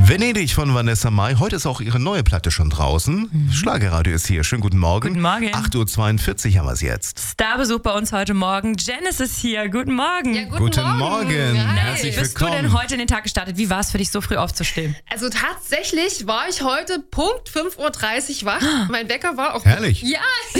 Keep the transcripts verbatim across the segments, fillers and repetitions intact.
Venedig von Vanessa Mai. Heute ist auch ihre neue Platte schon draußen. Mhm. Schlagerradio ist hier. Schönen guten Morgen. Guten Morgen. acht Uhr zweiundvierzig haben wir es jetzt. Starbesuch bei uns heute Morgen. Janice ist hier. Guten Morgen. Ja, guten, guten Morgen. Morgen. Hi. Herzlich Bist willkommen. du denn heute in den Tag gestartet? Wie war es für dich, so früh aufzustehen? Also tatsächlich war ich heute Punkt fünf Uhr dreißig wach. Mein Wecker war auch... Herrlich. Ja,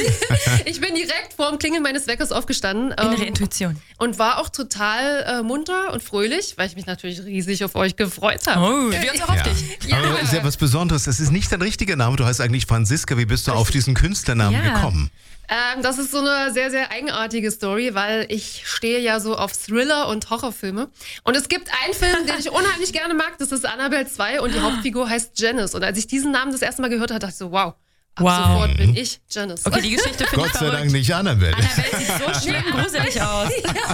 ich bin direkt vor dem Klingeln meines Weckers aufgestanden. Innere ähm, Intuition. Und war auch total äh, munter und fröhlich, weil ich mich natürlich riesig auf euch gefreut habe. Oh, wir uns auch auf Ja. dich. Ja. Aber ist ja was Besonderes. Das ist nicht dein richtiger Name. Du heißt eigentlich Franziska. Wie bist du auf diesen Künstlernamen Ja. gekommen? Ähm, das ist so eine sehr, sehr eigenartige Story, weil ich stehe ja so auf Thriller und Horrorfilme. Und es gibt einen Film, den ich unheimlich gerne mag, das ist Annabelle zwei und die Hauptfigur heißt Janice. Und als ich diesen Namen das erste Mal gehört habe, dachte ich so, wow, ab Wow. sofort bin ich Janice. Okay, die Geschichte finde ich Gott sei verrückt. Dank nicht Annabelle. Annabelle sieht so schlimm gruselig aus.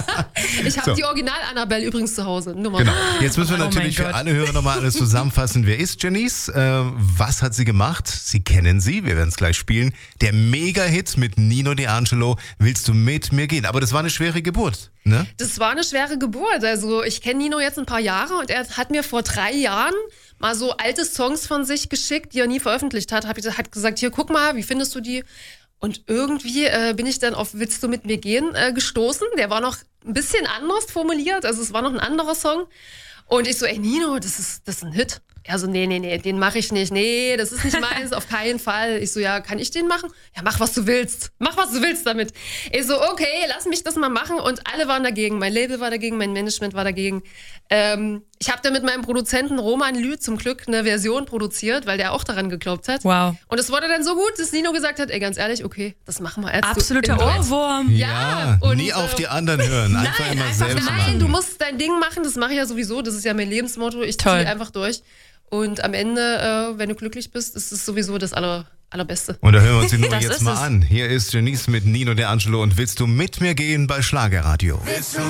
Ich habe So. die Original-Annabelle übrigens zu Hause. Nur mal. Genau. Jetzt müssen wir Oh natürlich mein für Gott. alle Hörer nochmal alles zusammenfassen. Wer ist Janice? Äh, was hat sie gemacht? Sie kennen sie. Wir werden es gleich spielen. Der Mega-Hit mit Nino D'Angelo. Willst du mit mir gehen? Aber das war eine schwere Geburt, ne? Das war eine schwere Geburt. Also ich kenne Nino jetzt ein paar Jahre und er hat mir vor drei Jahren mal so alte Songs von sich geschickt, die er nie veröffentlicht hat. Hab ich, hat gesagt, hier, guck mal, wie findest du die? Und irgendwie äh, bin ich dann auf Willst du mit mir gehen äh, gestoßen. Der war noch ein bisschen anders formuliert, also es war noch ein anderer Song. Und ich so, ey Nino, das ist, das ist ein Hit. Er so, nee, nee, nee, den mache ich nicht. Nee, das ist nicht meins, auf keinen Fall. Ich so, ja, kann ich den machen? Ja, mach, was du willst. Mach, was du willst damit. Ich so, okay, lass mich das mal machen. Und alle waren dagegen. Mein Label war dagegen, mein Management war dagegen. Ähm, ich habe dann mit meinem Produzenten Roman Lü zum Glück eine Version produziert, weil der auch daran geglaubt hat. Wow. Und es wurde dann so gut, dass Nino gesagt hat, ey, ganz ehrlich, okay, das machen wir jetzt. Absoluter Du- im Duett. Ohrwurm. Ja, und, nie auf äh, die anderen hören. Einfach nein, immer einfach selbst nein, machen. Nein, du musst dein Ding machen, das mache ich ja sowieso, das ist ja mein Lebensmotto, ich Toll. ziehe einfach durch. Und am Ende, äh, wenn du glücklich bist, ist es sowieso das aller, Allerbeste. Und da hören wir uns die Nummer Das jetzt ist mal es. an. Hier ist Janice mit Nino D'Angelo und Willst du mit mir gehen bei Schlagerradio? Willst du